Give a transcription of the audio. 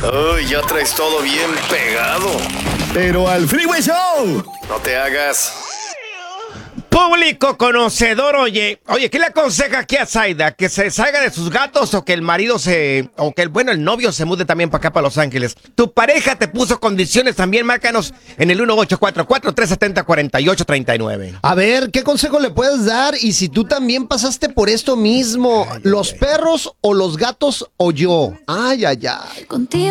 Uy, ya traes todo bien pegado. Pero al Freeway Show. No te hagas. Público conocedor, oye, ¿qué le aconseja aquí a Zaida? ¿Que se salga de sus gatos o que el marido o que el novio se mude también para acá, para Los Ángeles? ¿Tu pareja te puso condiciones también? Márcanos en el 1844-370-4839. A ver, ¿qué consejo le puedes dar? Y si tú también pasaste por esto mismo, ¿los perros o los gatos o yo? Ay, ay, ay. Contigo.